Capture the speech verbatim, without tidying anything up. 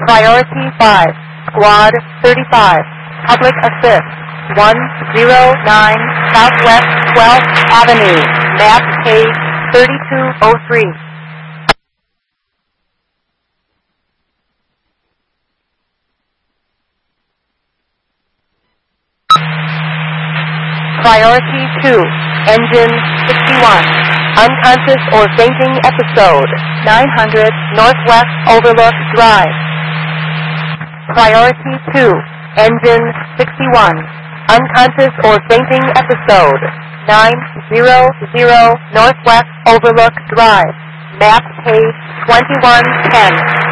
Priority five, Squad thirty-five, Public Assist, one zero nine Southwest twelfth Avenue, map page thirty-two oh three. Priority two, Engine sixty-one, unconscious or fainting episode, nine hundred Northwest Overlook Drive. Priority two, Engine sixty-one, unconscious or fainting episode, nine hundred Northwest Overlook Drive, map page twenty-one ten.